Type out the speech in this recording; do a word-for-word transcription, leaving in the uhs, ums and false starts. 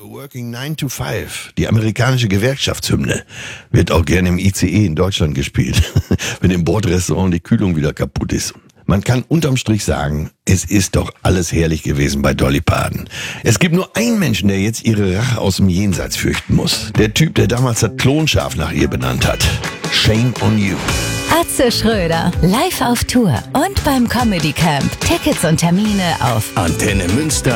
Working nine to five, die amerikanische Gewerkschaftshymne, wird auch gerne im I C E in Deutschland gespielt, wenn im Bordrestaurant die Kühlung wieder kaputt ist. Man kann unterm Strich sagen, es ist doch alles herrlich gewesen bei Dolly Parton. Es gibt nur einen Menschen, der jetzt ihre Rache aus dem Jenseits fürchten muss. Der Typ, der damals das Klonschaf nach ihr benannt hat. Shame on you. Atze Schröder, live auf Tour und beim Comedy Camp. Tickets und Termine auf Antenne Münster.